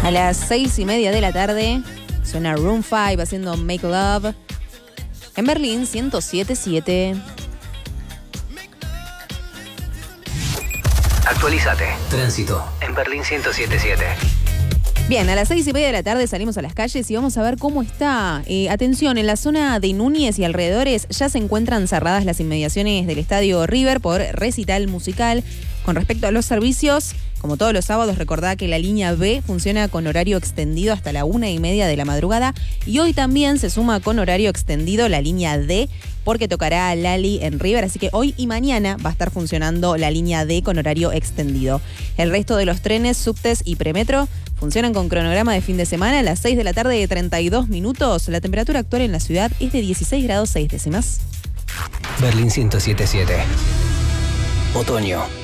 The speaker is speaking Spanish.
A las 6:30 de la tarde suena Room 5 haciendo Make Love en Berlín 107.7. Actualízate. Tránsito en Berlín 107.7. Bien, a las 6:30 de la tarde salimos a las calles y vamos a ver cómo está. Atención, en la zona de Núñez y alrededores ya se encuentran cerradas las inmediaciones del Estadio River por recital musical. Con respecto a los servicios, como todos los sábados, recordá que la línea B funciona con horario extendido hasta la 1:30 de la madrugada y hoy también se suma con horario extendido la línea D porque tocará Lali en River, así que hoy y mañana va a estar funcionando la línea D con horario extendido. El resto de los trenes, subtes y premetro funcionan con cronograma de fin de semana a las 6 de la tarde de 32 minutos. La temperatura actual en la ciudad es de 16 grados 6 décimas. Berlín 107.7. Otoño.